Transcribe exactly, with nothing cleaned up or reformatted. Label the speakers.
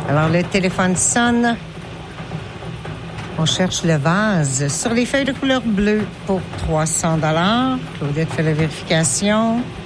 Speaker 1: Alors, le téléphone sonne. On cherche le vase sur les feuilles de couleur bleue pour trois cents dollars. Claudette fait la vérification.